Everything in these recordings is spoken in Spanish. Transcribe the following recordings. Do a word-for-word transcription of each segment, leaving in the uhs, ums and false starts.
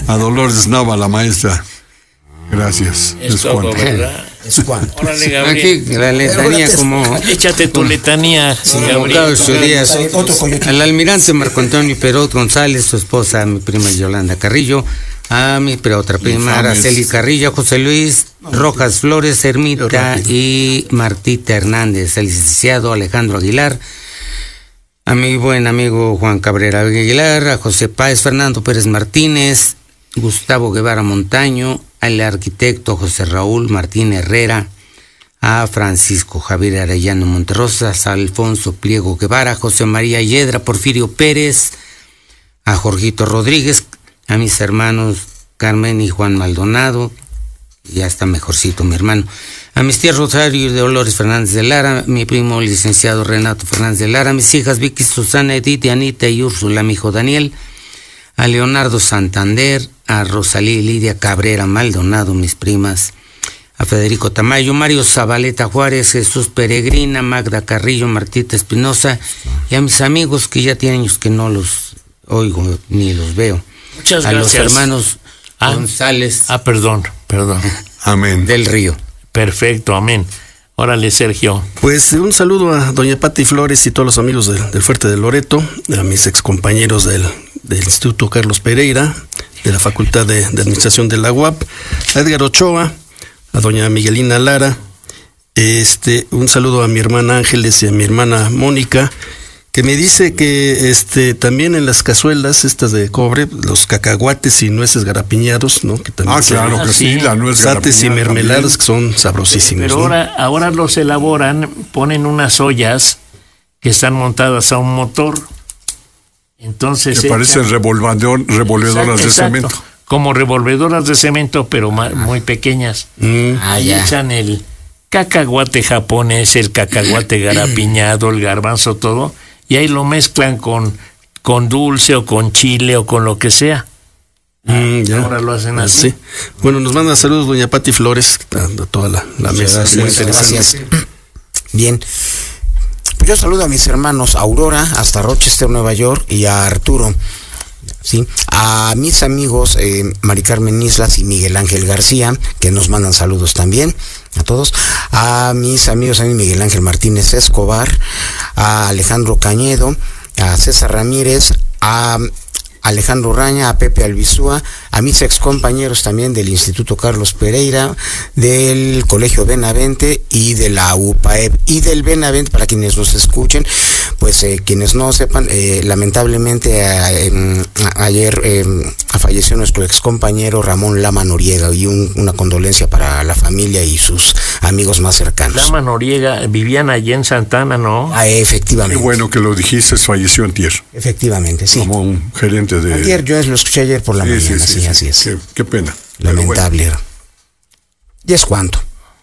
A Dolores Nava, la maestra. Gracias. Es, es todo, ¿verdad? Es Juan. Órale, Gabriel. Aquí la letanía como... Échate tu letanía, como Gabriel. cada ocho días. Al almirante Marco Antonio Perot González, su esposa, mi prima Yolanda Carrillo, a mi pero otra prima Araceli Carrillo, José Luis Rojas Flores, Ermita y Martita Hernández, el licenciado Alejandro Aguilar, a mi buen amigo Juan Cabrera Aguilar, a José Páez, Fernando Pérez Martínez, Gustavo Guevara Montaño, al arquitecto José Raúl Martín Herrera, a Francisco Javier Arellano Monterrosas, a Alfonso Pliego Guevara, José María Yedra, Porfirio Pérez, a Jorgito Rodríguez, a mis hermanos Carmen y Juan Maldonado, ya está mejorcito mi hermano, a mis tías Rosario y Dolores Fernández de Lara, mi primo licenciado Renato Fernández de Lara, mis hijas Vicky, Susana, Edith, Anita y Úrsula, mi hijo Daniel, a Leonardo Santander, a Rosalía y Lidia Cabrera Maldonado, mis primas, a Federico Tamayo, Mario Zabaleta Juárez, Jesús Peregrina, Magda Carrillo, Martita Espinosa, y a mis amigos que ya tienen años que no los oigo ni los veo. Muchas a gracias. los hermanos ah, González. Ah, perdón, perdón. Amén. Del Río. Perfecto, amén. Órale, Sergio. Pues un saludo a doña Pati Flores y todos los amigos del, del Fuerte de Loreto, a mis excompañeros del, del Instituto Carlos Pereira, de la Facultad de, de Administración de la U A P, a Edgar Ochoa, a doña Miguelina Lara, este, un saludo a mi hermana Ángeles y a mi hermana Mónica, que me dice que este también en las cazuelas estas de cobre, los cacahuates y nueces garapiñados, ¿no? Que también ah, claro que sí, la nuez sates y mermeladas que son sabrosísimos. Pero ¿no? ahora, ahora los elaboran, ponen unas ollas que están montadas a un motor. Entonces que parecen echan... revolvedor, revolvedoras exacto, de exacto. cemento. Como revolvedoras de cemento, pero ma- muy pequeñas. Mm. Ah, y ya. echan el cacahuate japonés, el cacahuate garapiñado, el garbanzo, todo, y ahí lo mezclan con, con dulce o con chile o con lo que sea. Mm, ya. Ahora lo hacen así. Sí. Bueno, nos manda saludos doña Pati Flores, a, a toda la, la mesa. Gracias, Muy interesante. gracias. Bien. Yo saludo a mis hermanos Aurora, hasta Rochester, Nueva York, y a Arturo. Sí, a mis amigos eh, Mari Carmen Islas y Miguel Ángel García, que nos mandan saludos también, a todos, a mis amigos a mí, Miguel Ángel Martínez Escobar, a Alejandro Cañedo, a César Ramírez, a Alejandro Raña, a Pepe Albizúa, a mis ex compañeros también del Instituto Carlos Pereira, del Colegio Benavente y de la U P A E P y del Benavente, para quienes nos escuchen, pues eh, quienes no sepan, eh, lamentablemente a, eh, a, ayer eh, falleció nuestro ex compañero Ramón Lama Noriega, y un, una condolencia para la familia y sus amigos más cercanos. Lama Noriega, vivían allí en Santana, ¿no? Ah, efectivamente. Qué bueno que lo dijiste, falleció antier. Efectivamente, sí. Como un gerente de... Ayer, yo lo escuché ayer por la sí, mañana, sí, sí, sí, así sí. es. Qué, qué pena. Lamentable. Bueno. ¿Y es cuánto?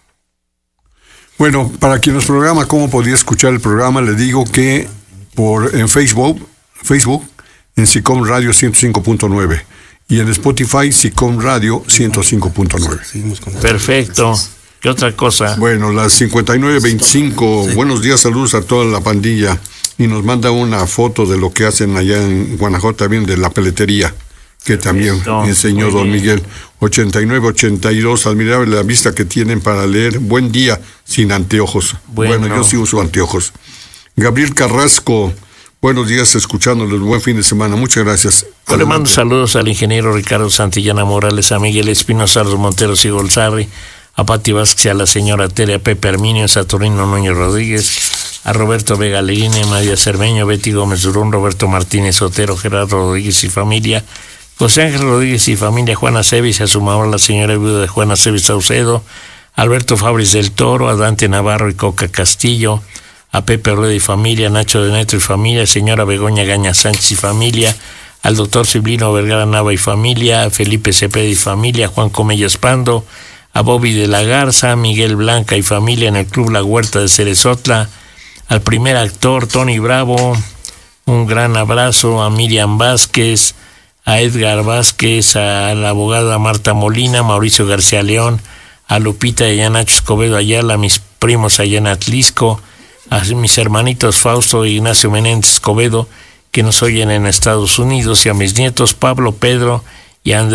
Bueno, para quien nos programa, ¿cómo podía escuchar el programa? Le digo que por en Facebook, Facebook, en SICOM Radio ciento cinco punto nueve y en Spotify SICOM Radio ciento cinco punto nueve. Perfecto. ¿Qué otra cosa? Bueno, las cincuenta y nueve veinticinco, sí. Buenos días, saludos a toda la pandilla. Y nos manda una foto de lo que hacen allá en Guanajuato, también de la peletería, que también Esto, enseñó don Miguel. ochenta y nueve ochenta y dos, admirable la vista que tienen para leer. Buen día, sin anteojos. Bueno, bueno yo sí uso anteojos. Gabriel Carrasco, buenos días, escuchándoles, buen fin de semana, muchas gracias. Yo Adelante. Le mando saludos al ingeniero Ricardo Santillana Morales, a Miguel Espinosa, a los Monteros y Golzarri, a Pati Vázquez, a la señora Tere, a Pepe Arminio, a Saturnino Núñez Rodríguez, a Roberto Vega Leguine, María Cermeño, Betty Gómez Durón, Roberto Martínez Otero, Gerardo Rodríguez y familia, José Ángel Rodríguez y familia, Juana Cevis, a su mamá, la señora viuda de Juana Cevis Saucedo, Alberto Fabris del Toro, a Dante Navarro y Coca Castillo, a Pepe Rueda y familia, Nacho de Neto y familia, señora Begoña Gaña Sánchez y familia, al doctor Ciblino Vergara Nava y familia, a Felipe Cepeda y familia, Juan Comella Espando, a Bobby de la Garza, a Miguel Blanca y familia en el Club La Huerta de Cerezotla, al primer actor Tony Bravo, un gran abrazo, a Miriam Vázquez, a Edgar Vázquez, a la abogada Marta Molina, Mauricio García León, a Lupita y a Nacho Escobedo Ayala, a mis primos allá en Atlisco, a mis hermanitos Fausto e Ignacio Menéndez Escobedo, que nos oyen en Estados Unidos, y a mis nietos Pablo, Pedro y Andrés